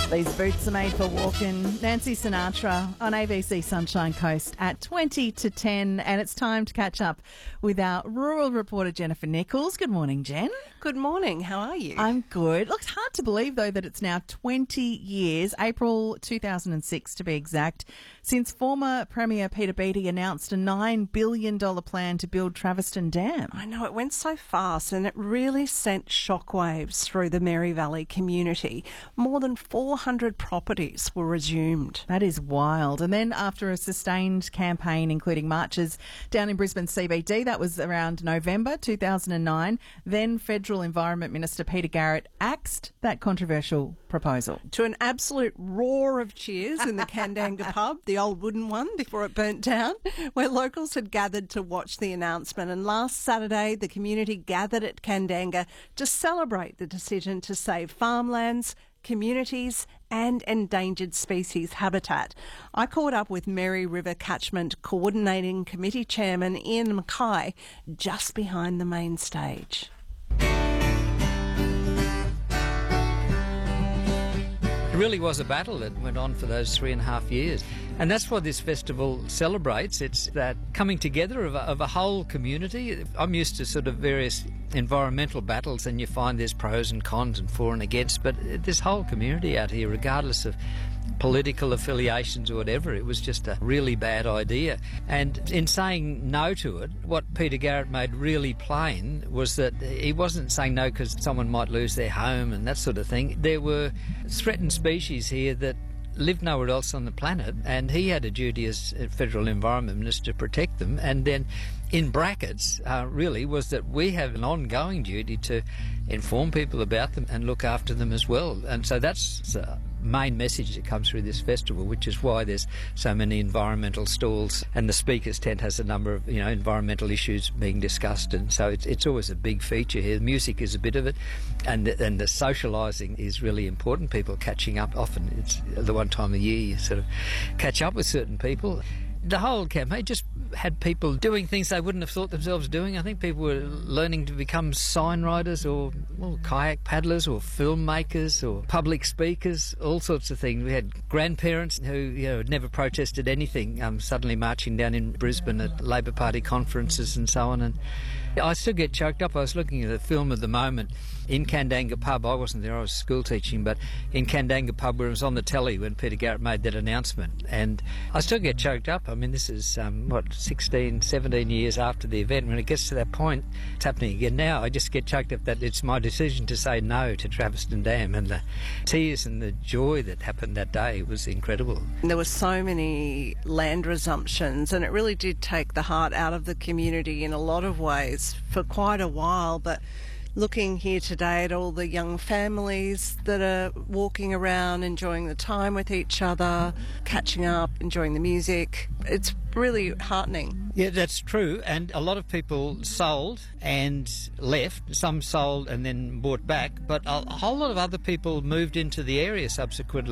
These boots are made for walking. Nancy Sinatra on ABC Sunshine Coast at 20 to 10. And it's time to catch up with our rural reporter, Jennifer Nichols. Good morning, Jen. Good morning. How are you? I'm good. Look, it's hard to believe, though, that it's now 20 years, April 2006 to be exact, since former Premier Peter Beattie announced a $9 billion plan to build Traveston Dam. I know, it went so fast and it really sent shockwaves through the Mary Valley community. More than 400 properties were resumed. That is wild. And then after a sustained campaign, including marches down in Brisbane CBD, that was around November 2009, then Federal Environment Minister Peter Garrett axed that controversial proposal. To an absolute roar of cheers in the Kandanga pub, the old wooden one before it burnt down, where locals had gathered to watch the announcement. And last Saturday, the community gathered at Kandanga to celebrate the decision to save farmlands, communities and endangered species habitat. I caught up with Mary River Catchment Coordinating Committee Chairman Ian Mackay just behind the main stage. It really was a battle that went on for those 3.5 years. And that's what this festival celebrates. It's that coming together of a whole community. I'm used to sort of various environmental battles and you find there's pros and cons and for and against, but this whole community out here, regardless of political affiliations or whatever, it was just a really bad idea. And in saying no to it, what Peter Garrett made really plain was that he wasn't saying no because someone might lose their home and that sort of thing. There were threatened species here that lived nowhere else on the planet, and he had a duty as Federal Environment Minister to protect them. And then in brackets really was that we have an ongoing duty to inform people about them and look after them as well. And so that's the main message that comes through this festival, which is why there's so many environmental stalls, and the speakers tent has a number of environmental issues being discussed, and so it's always a big feature here. Music is a bit of it, and the socialising is really important. People catching up, often it's the one time a year you sort of catch up with certain people. The whole campaign just had people doing things they wouldn't have thought themselves doing. I think people were learning to become sign writers or kayak paddlers or filmmakers or public speakers, all sorts of things. We had grandparents who had never protested anything, suddenly marching down in Brisbane at Labor Party conferences and so on. And I still get choked up. I was looking at a film at the moment in Kandanga Pub. I wasn't there, I was school teaching, but in Kandanga Pub where it was on the telly when Peter Garrett made that announcement. And I still get choked up. I mean, this is, 16, 17 years after the event. When it gets to that point, it's happening again now. I just get choked up that it's my decision to say no to Traveston Dam, and the tears and the joy that happened that day was incredible. There were so many land resumptions, and it really did take the heart out of the community in a lot of ways for quite a while. But looking here today at all the young families that are walking around, enjoying the time with each other, catching up, enjoying the music, it's really heartening. Yeah, that's true. And a lot of people sold and left. Some sold and then bought back. But a whole lot of other people moved into the area subsequently.